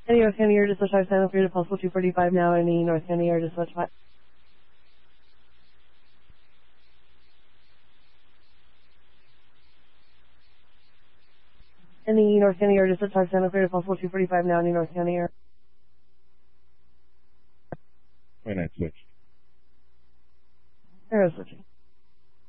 Any North County Air Dispatch 5 San Alfredo possible 245 now. Any North County Air Dispatch 5. Any North County Air Dispatch 5 San Alfredo possible 245 now. Any North County Air. 29 switch. Arrow switching.